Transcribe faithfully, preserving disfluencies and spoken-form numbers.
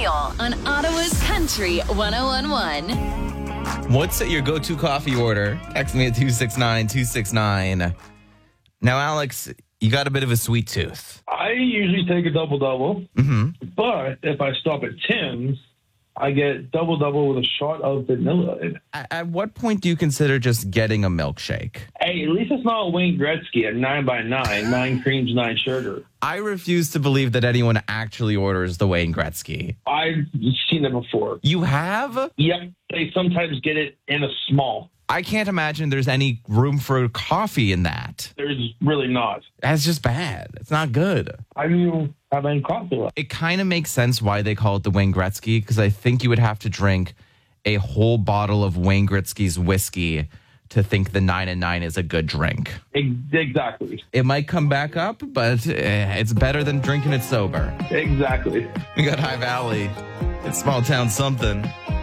Samuel on Ottawa's Country one oh one point one. What's your go-to coffee order? Text me at two six nine two six nine. Now, Alex, you got a bit of a sweet tooth. I usually take a double-double, Mm-hmm. but if I stop at Tim's, I get double-double with a shot of vanilla in it. At, at what point do you consider just getting a milkshake? Hey, at least it's not Wayne Gretzky at nine by nine, nine creams, nine sugar. I refuse to believe that anyone actually orders the Wayne Gretzky. I've seen it before. You have? Yep, they sometimes get it in a small. I can't imagine there's any room for coffee in that. There's really not. That's just bad. It's not good. I don't have any coffee left. It kind of makes sense why they call it the Wayne Gretzky, because I think you would have to drink a whole bottle of Wayne Gretzky's whiskey to think the nine and nine is a good drink. Exactly. It might come back up, but eh, it's better than drinking it sober. Exactly. We got High Valley. It's small town something.